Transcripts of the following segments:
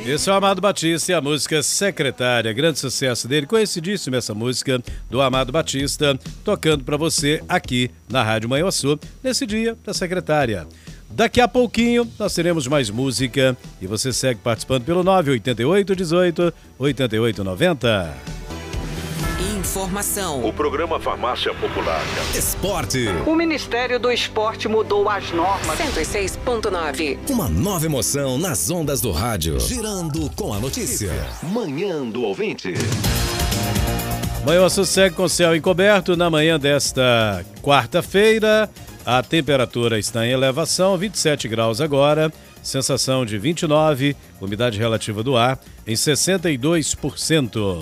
Esse é o Amado Batista e a música Secretária, grande sucesso dele, conhecidíssima essa música do Amado Batista, tocando para você aqui na Rádio Manhuaçu, nesse dia da secretária. Daqui a pouquinho nós teremos mais música e você segue participando pelo 988 18 88 90. Informação. O programa Farmácia Popular. Esporte. O Ministério do Esporte mudou as normas. 106.9. Uma nova emoção nas ondas do rádio. Girando com a notícia. Manhã do ouvinte. Manhuaçu segue com céu encoberto na manhã desta quarta-feira. A temperatura está em elevação, 27 graus agora. Sensação de 29, umidade relativa do ar em 62%.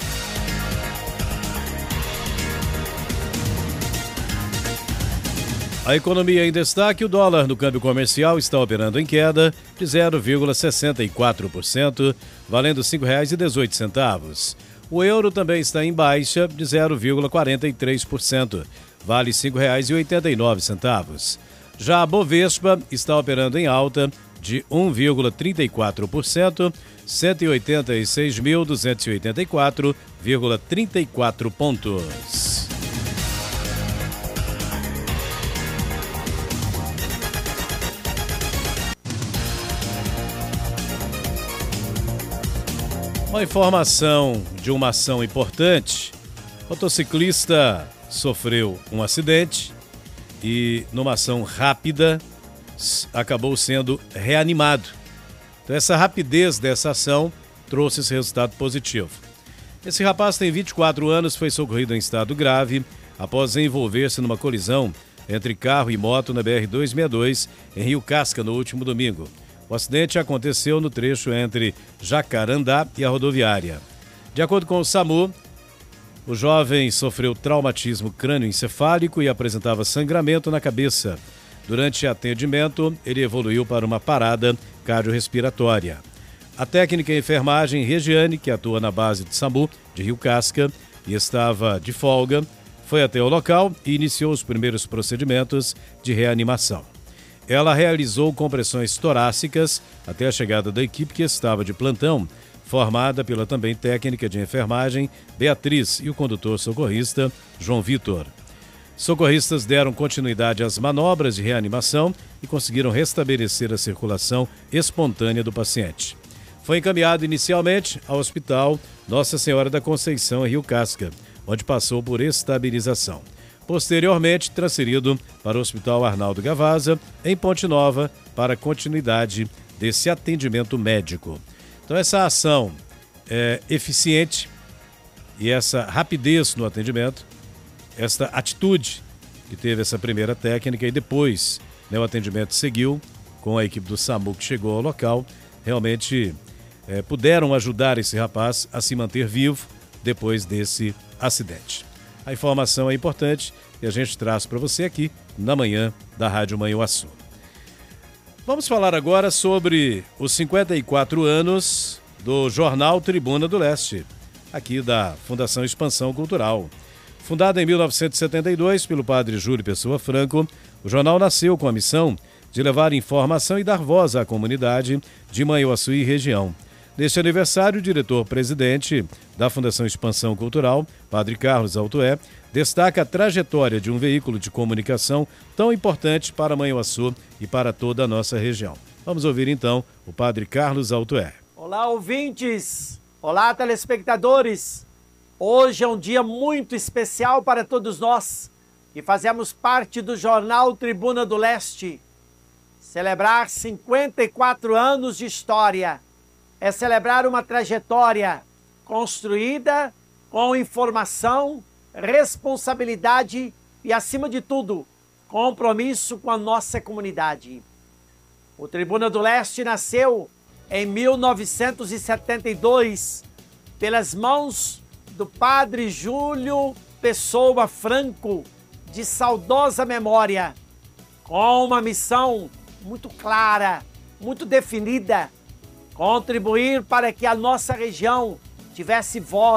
A economia em destaque, o dólar no câmbio comercial está operando em queda de 0,64%, valendo R$ 5,18. O euro também está em baixa de 0,43%, vale R$ 5,89. Já a Bovespa está operando em alta de 1,34%, 186.284,34 pontos. Uma informação de uma ação importante: o motociclista sofreu um acidente e, numa ação rápida, acabou sendo reanimado. Então, essa rapidez dessa ação trouxe esse resultado positivo. Esse rapaz tem 24 anos, foi socorrido em estado grave após envolver-se numa colisão entre carro e moto na BR-262, em Rio Casca, no último domingo. O acidente aconteceu no trecho entre Jacarandá e a rodoviária. De acordo com o SAMU, o jovem sofreu traumatismo crânioencefálico e apresentava sangramento na cabeça. Durante atendimento, ele evoluiu para uma parada cardiorrespiratória. A técnica em enfermagem Regiane, que atua na base de SAMU de Rio Casca e estava de folga, foi até o local e iniciou os primeiros procedimentos de reanimação. Ela realizou compressões torácicas até a chegada da equipe que estava de plantão, formada pela também técnica de enfermagem Beatriz e o condutor socorrista João Vitor. Socorristas deram continuidade às manobras de reanimação e conseguiram restabelecer a circulação espontânea do paciente. Foi encaminhado inicialmente ao Hospital Nossa Senhora da Conceição, em Rio Casca, onde passou por estabilização. Posteriormente, transferido para o Hospital Arnaldo Gavazza, em Ponte Nova, para continuidade desse atendimento médico. Então, essa ação é eficiente e essa rapidez no atendimento, esta atitude que teve essa primeira técnica e depois, o atendimento seguiu com a equipe do SAMU que chegou ao local, realmente puderam ajudar esse rapaz a se manter vivo depois desse acidente. A informação é importante e a gente traz para você aqui na manhã da Rádio Manhuaçu. Vamos falar agora sobre os 54 anos do Jornal Tribuna do Leste, aqui da Fundação Expansão Cultural. Fundado em 1972 pelo padre Júlio Pessoa Franco, o jornal nasceu com a missão de levar informação e dar voz à comunidade de Manhuaçu e região. Neste aniversário, o diretor-presidente da Fundação Expansão Cultural, Padre Carlos Altoé, destaca a trajetória de um veículo de comunicação tão importante para Manhuaçu e para toda a nossa região. Vamos ouvir então o Padre Carlos Altoé. Olá, ouvintes! Olá, telespectadores! Hoje é um dia muito especial para todos nós que fazemos parte do Jornal Tribuna do Leste. Celebrar 54 anos de história é celebrar uma trajetória construída com informação, responsabilidade e, acima de tudo, compromisso com a nossa comunidade. O Tribuna do Leste nasceu em 1972 pelas mãos do padre Júlio Pessoa Franco, de saudosa memória, com uma missão muito clara, muito definida: contribuir para que a nossa região tivesse voz